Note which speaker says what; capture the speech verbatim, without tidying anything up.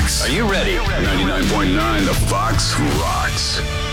Speaker 1: Fox.
Speaker 2: Are you ready?
Speaker 1: ninety-nine point nine The Fox rocks.